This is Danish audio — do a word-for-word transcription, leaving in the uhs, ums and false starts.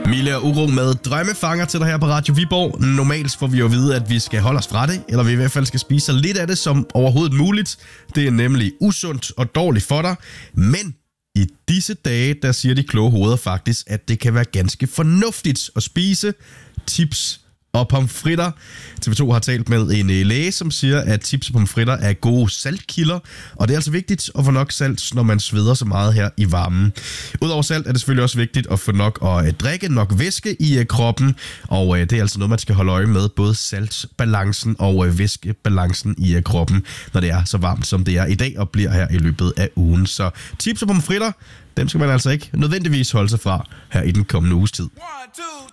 Mille og Uro med drømmefanger til dig her på Radio Viborg. Normalt får vi jo at vide, at vi skal holde os fra det, eller vi i hvert fald skal spise så lidt af det som overhovedet muligt. Det er nemlig usundt og dårligt for dig. Men i disse dage, der siger de kloge hoveder faktisk, at det kan være ganske fornuftigt at spise chips og pomfritter. T V to har talt med en læge, som siger, at chips og pomfritter er gode saltkilder, og det er altså vigtigt at få nok salt, når man sveder så meget her i varmen. Udover salt er det selvfølgelig også vigtigt at få nok at drikke, nok væske i kroppen, og det er altså noget, man skal holde øje med, både saltbalancen og væskebalancen i kroppen, når det er så varmt, som det er i dag, og bliver her i løbet af ugen. Så chips og pomfritter, dem skal man altså ikke nødvendigvis holde sig fra her i den kommende uges tid.